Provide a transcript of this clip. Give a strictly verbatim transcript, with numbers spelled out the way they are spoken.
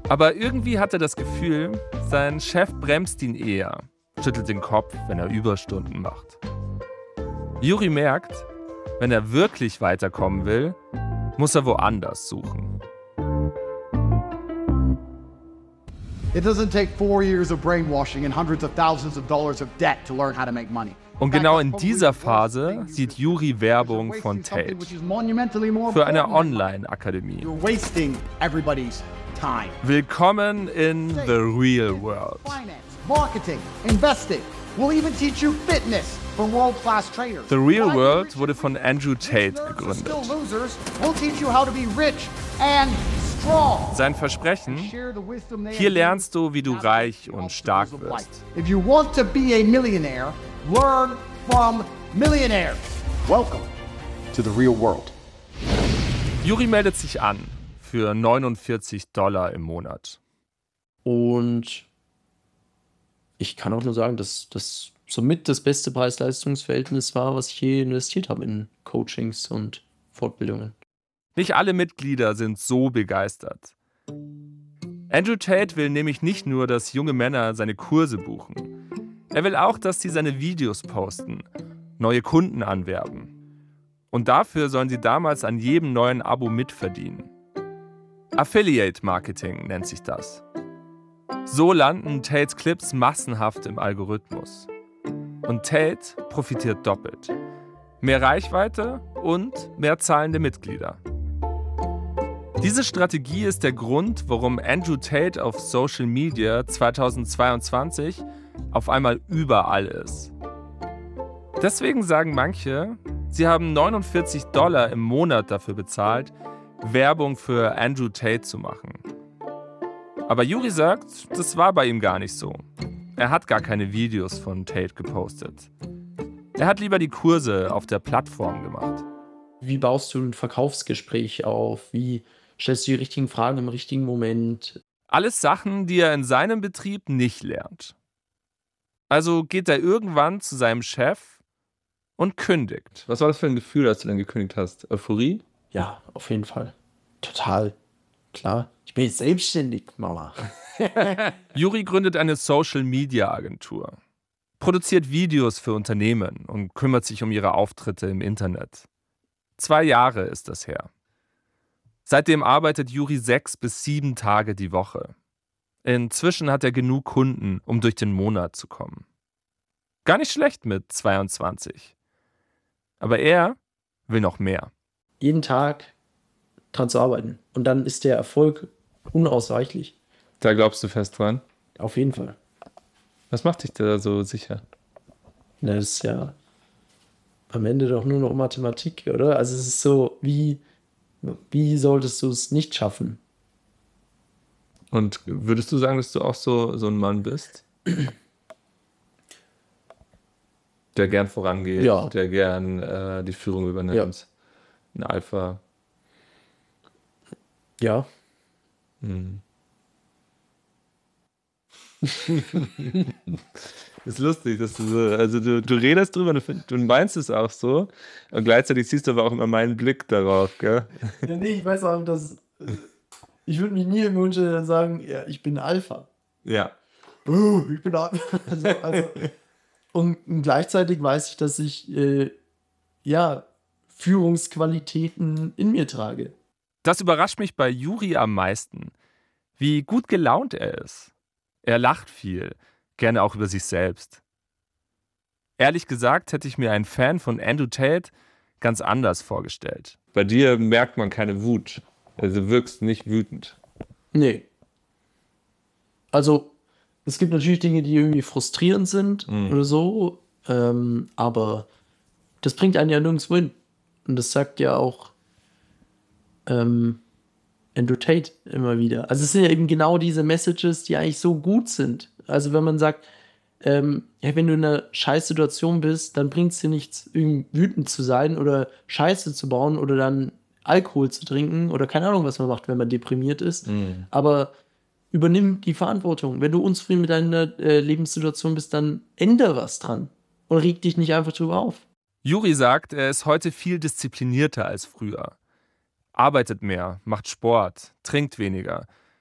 Aber irgendwie hat er das Gefühl, sein Chef bremst ihn eher, schüttelt den Kopf, wenn er Überstunden macht. Juri merkt, wenn er wirklich weiterkommen will, muss er woanders suchen. It doesn't take four years of brainwashing and hundreds of thousands of dollars of debt to learn how to make money. Und genau in dieser Phase sieht Juri Werbung von Tate für eine Online-Akademie. You're wasting everybody's time. Willkommen in the real world. Finance, marketing, investing. We'll even teach you fitness from world-class traders. The Real World wurde von Andrew Tate gegründet. We'll teach you how to be rich and strong. Sein Versprechen: Hier lernst du, wie du reich und stark wirst. If you want to be a millionaire, learn from millionaires. Welcome to the real world. Juri meldet sich an für neunundvierzig Dollar im Monat. Und ich kann auch nur sagen, dass das somit das beste Preis-Leistungs-Verhältnis war, was ich je investiert habe in Coachings und Fortbildungen. Nicht alle Mitglieder sind so begeistert. Andrew Tate will nämlich nicht nur, dass junge Männer seine Kurse buchen. Er will auch, dass sie seine Videos posten, neue Kunden anwerben. Und dafür sollen sie damals an jedem neuen Abo mitverdienen. Affiliate Marketing nennt sich das. So landen Tates Clips massenhaft im Algorithmus. Und Tate profitiert doppelt. Mehr Reichweite und mehr zahlende Mitglieder. Diese Strategie ist der Grund, warum Andrew Tate auf Social Media zweitausendzweiundzwanzig auf einmal überall ist. Deswegen sagen manche, sie haben neunundvierzig Dollar im Monat dafür bezahlt, Werbung für Andrew Tate zu machen. Aber Juri sagt, das war bei ihm gar nicht so. Er hat gar keine Videos von Tate gepostet. Er hat lieber die Kurse auf der Plattform gemacht. Wie baust du ein Verkaufsgespräch auf? Wie stellst du die richtigen Fragen im richtigen Moment? Alles Sachen, die er in seinem Betrieb nicht lernt. Also geht er irgendwann zu seinem Chef und kündigt. Was war das für ein Gefühl, als du dann gekündigt hast? Euphorie? Ja, auf jeden Fall. Total. Klar. Ich bin jetzt selbstständig, Mama. Juri gründet eine Social-Media-Agentur, produziert Videos für Unternehmen und kümmert sich um ihre Auftritte im Internet. Zwei Jahre ist das her. Seitdem arbeitet Juri sechs bis sieben Tage die Woche. Inzwischen hat er genug Kunden, um durch den Monat zu kommen. Gar nicht schlecht mit zweiundzwanzig. Aber er will noch mehr. Jeden Tag dran zu arbeiten. Und dann ist der Erfolg unausweichlich. Da glaubst du fest dran? Auf jeden Fall. Was macht dich da so sicher? Na, das ist ja am Ende doch nur noch Mathematik, oder? Also es ist so, wie, wie solltest du es nicht schaffen? Und würdest du sagen, dass du auch so, so ein Mann bist? Der gern vorangeht, ja. der gern äh, die Führung übernimmt. Ja. Ein Alpha. Ja. Hm. Ist lustig, dass du so, also du, du redest drüber, du, du meinst es auch so und gleichzeitig siehst du aber auch immer meinen Blick darauf, gell? Ja, nee, ich weiß auch, dass ich würde mich nie im Wunsch dann sagen, ja, ich bin Alpha. Ja. Uh, ich bin Alpha. Also, also, und gleichzeitig weiß ich, dass ich äh, ja Führungsqualitäten in mir trage. Das überrascht mich bei Juri am meisten, wie gut gelaunt er ist. Er lacht viel, gerne auch über sich selbst. Ehrlich gesagt hätte ich mir einen Fan von Andrew Tate ganz anders vorgestellt. Bei dir merkt man keine Wut. Also du wirkst nicht wütend. Nee. Also, es gibt natürlich Dinge, die irgendwie frustrierend sind mhm. oder so, ähm, aber das bringt einen ja nirgendwo hin. Und das sagt ja auch ähm, Andrew Tate immer wieder. Also es sind ja eben genau diese Messages, die eigentlich so gut sind. Also wenn man sagt, ähm, ja, wenn du in einer Scheißsituation bist, dann bringt es dir nichts, irgendwie wütend zu sein oder Scheiße zu bauen oder dann Alkohol zu trinken oder keine Ahnung, was man macht, wenn man deprimiert ist. Mhm. Aber übernimm die Verantwortung. Wenn du unzufrieden mit deiner äh, Lebenssituation bist, dann ändere was dran und reg dich nicht einfach drüber auf. Juri sagt, er ist heute viel disziplinierter als früher. Arbeitet mehr, macht Sport, trinkt weniger